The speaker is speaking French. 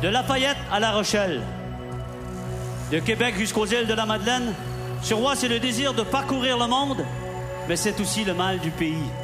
De Lafayette à La Rochelle. De Québec jusqu'aux îles de la Madeleine. Sur Roy, c'est le désir de parcourir le monde, mais c'est aussi le mal du pays.